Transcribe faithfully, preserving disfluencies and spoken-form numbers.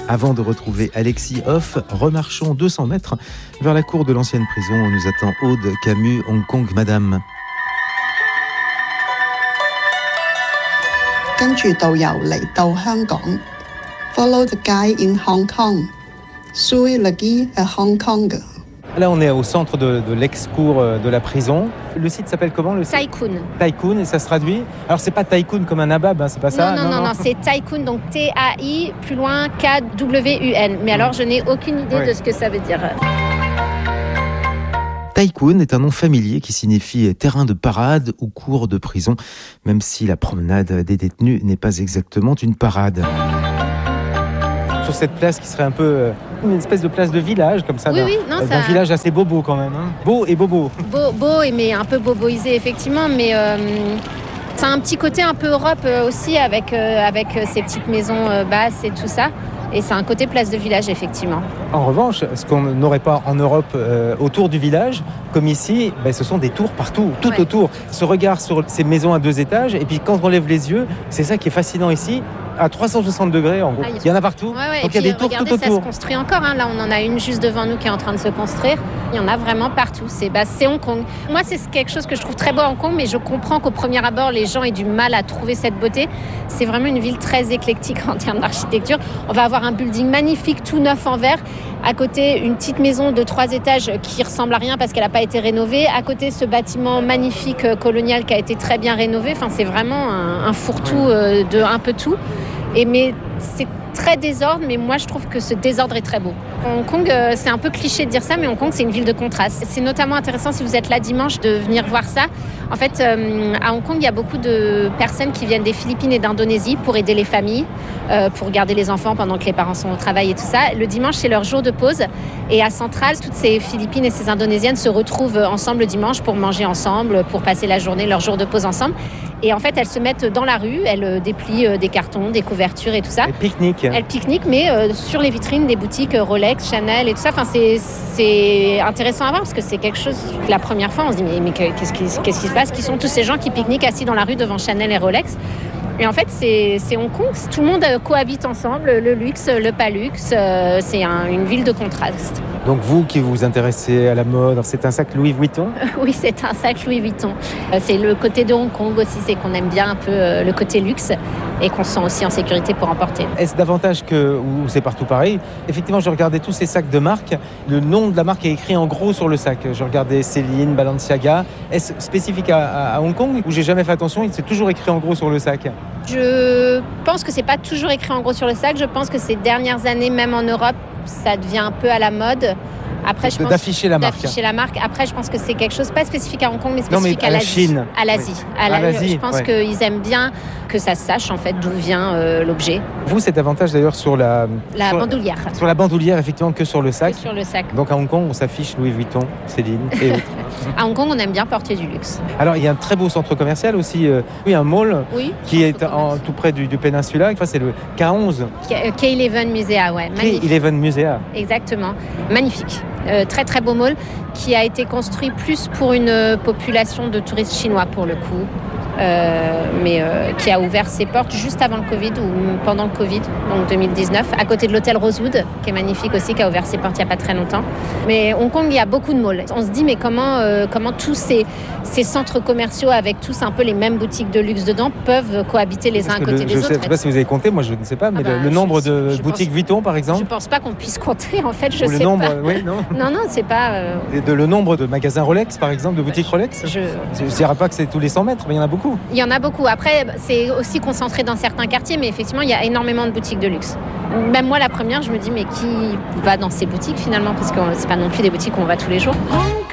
Avant de retrouver Alexis Hoff, remarchons deux cents mètres vers la cour de l'ancienne prison où nous attend Aude Camus, Hong Kong, Madame. 跟住導遊嚟到香港 ，follow the guide in Hong Kong, Sui Lagi à Hong Kong. Là, on est au centre de, de l'ex-cour de la prison. Le site s'appelle comment le site? Tycoon. Tycoon, et ça se traduit. Alors, c'est pas Tycoon comme un nabab, hein, c'est pas ça? Non, non, non, non, non, c'est Tycoon, donc T A I, plus loin K W U N. Mais alors, je n'ai aucune idée oui. de ce que ça veut dire. Tycoon est un nom familier qui signifie terrain de parade ou cour de prison, même si la promenade des détenus n'est pas exactement une parade. Sur cette place qui serait un peu une espèce de place de village comme ça, oui, d'un, oui, non, d'un ça... village assez bobo quand même, hein. Beau et bobo. Beau, beau mais un peu boboisé effectivement, mais euh, ça a un petit côté un peu Europe aussi avec, euh, avec ces petites maisons euh, basses et tout ça. Et c'est un côté place de village, effectivement. En revanche, ce qu'on n'aurait pas en Europe euh, autour du village, comme ici, ben, ce sont des tours partout, tout ouais. autour. Ce regard sur ces maisons à deux étages, et puis quand on lève les yeux, c'est ça qui est fascinant ici, à trois cent soixante degrés en gros. Ah, il y en a partout, ouais, ouais. donc il y a des tours regardez, tout autour. Ça se construit encore, hein. Là on en a une juste devant nous qui est en train de se construire. Il y en a vraiment partout, c'est, bah, c'est Hong Kong. Moi c'est quelque chose que je trouve très beau à Hong Kong, mais je comprends qu'au premier abord les gens aient du mal à trouver cette beauté. C'est vraiment une ville très éclectique en termes d'architecture. On va avoir un building magnifique, tout neuf en verre. À côté, une petite maison de trois étages qui ressemble à rien parce qu'elle n'a pas été rénovée. À côté, ce bâtiment magnifique colonial qui a été très bien rénové. Enfin, c'est vraiment un, un fourre-tout euh, de un peu tout. Et mais c'est très désordre, mais moi je trouve que ce désordre est très beau. Hong Kong, euh, c'est un peu cliché de dire ça, mais Hong Kong c'est une ville de contraste. C'est notamment intéressant si vous êtes là dimanche de venir voir ça. En fait, euh, à Hong Kong, il y a beaucoup de personnes qui viennent des Philippines et d'Indonésie pour aider les familles, euh, pour garder les enfants pendant que les parents sont au travail et tout ça. Le dimanche, c'est leur jour de pause. Et à Central, toutes ces Philippines et ces Indonésiennes se retrouvent ensemble le dimanche pour manger ensemble, pour passer la journée, leur jour de pause ensemble. Et en fait, elles se mettent dans la rue, elles déplient des cartons, des couvertures et tout ça. Elles pique-niquent. Elles pique-niquent, mais euh, sur les vitrines des boutiques Rolex, Chanel et tout ça. Enfin, c'est, c'est intéressant à voir parce que c'est quelque chose, la première fois, on se dit mais, mais qu'est-ce, qui, qu'est-ce qui se passe? Qui sont tous ces gens qui pique-niquent assis dans la rue devant Chanel et Rolex? Et en fait, c'est, c'est Hong Kong. Tout le monde cohabite ensemble, le luxe, le pas luxe. Euh, c'est un, une ville de contraste. Donc vous qui vous intéressez à la mode, c'est un sac Louis Vuitton? Oui, c'est un sac Louis Vuitton. C'est le côté de Hong Kong aussi, c'est qu'on aime bien un peu le côté luxe et qu'on se sent aussi en sécurité pour en porter. Est-ce davantage que, ou c'est partout pareil? Effectivement, je regardais tous ces sacs de marque. Le nom de la marque est écrit en gros sur le sac. Je regardais Céline, Balenciaga. Est-ce spécifique à, à Hong Kong ou j'ai jamais fait attention? C'est toujours écrit en gros sur le sac. Je pense que c'est pas toujours écrit en gros sur le sac. Je pense que ces dernières années, même en Europe, ça devient un peu à la mode. Après, je pense d'afficher la marque. D'afficher la marque. Après, je pense que c'est quelque chose pas spécifique à Hong Kong, mais spécifique non, mais à, à l'Asie. La Chine. À l'Asie. Oui. À, la, à l'Asie. Je pense ouais. qu'ils aiment bien que ça se sache en fait d'où vient euh, l'objet. Vous, c'est davantage d'ailleurs sur la la sur, bandoulière. Sur la bandoulière, effectivement, que sur le sac. Que sur le sac. Donc à Hong Kong, on s'affiche Louis Vuitton, Céline et autres. À Hong Kong, on aime bien porter du luxe. Alors, il y a un très beau centre commercial aussi, euh, oui, un mall oui, qui est en, tout près du, du Péninsula. Enfin, c'est le K onze. K eleven Musea, ouais. K eleven Musea. Exactement. Magnifique. Euh, très très beau mall qui a été construit plus pour une population de touristes chinois pour le coup. Euh, mais euh, qui a ouvert ses portes juste avant le Covid ou pendant le Covid, donc deux mille dix-neuf, à côté de l'hôtel Rosewood, qui est magnifique aussi, qui a ouvert ses portes il n'y a pas très longtemps. Mais Hong Kong, il y a beaucoup de malls. On se dit, mais comment, euh, comment tous ces, ces centres commerciaux avec tous un peu les mêmes boutiques de luxe dedans peuvent cohabiter les uns à côté le, des je autres. Je ne sais pas si vous avez compté, moi je ne sais pas, mais ah bah, le, le nombre je, de je boutiques pense, Vuitton, par exemple. Je ne pense pas qu'on puisse compter, en fait, je ou sais le nombre, pas. Oui, non, non, non, c'est pas... Euh... Et de, le nombre de magasins Rolex, par exemple, de boutiques bah, Rolex. Je ne dirais pas que c'est tous les cent mètres, mais il y en a beaucoup. Il y en a beaucoup. Après, c'est aussi concentré dans certains quartiers, mais effectivement, il y a énormément de boutiques de luxe. Même moi, la première, je me dis, mais qui va dans ces boutiques finalement? Parce que c'est pas non plus des boutiques où on va tous les jours.